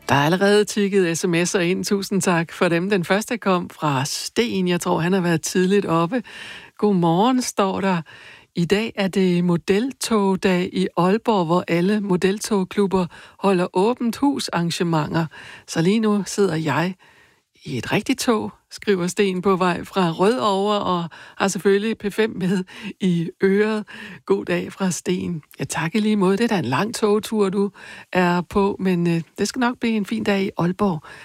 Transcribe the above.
Der er allerede tikket sms'er ind. Tusind tak for dem. Den første kom fra Sten. Jeg tror, han har været tidligt oppe. Godmorgen, står der. I dag er det modeltogdag i Aalborg, hvor alle modeltogklubber holder åbent hus arrangementer. Så lige nu sidder jeg i et rigtigt tog, skriver Sten på vej fra Rødovre, og har selvfølgelig P5 med i øret. God dag fra Sten. Ja, tak i lige måde. Det er da en lang togtur, du er på, men det skal nok blive en fin dag i Aalborg.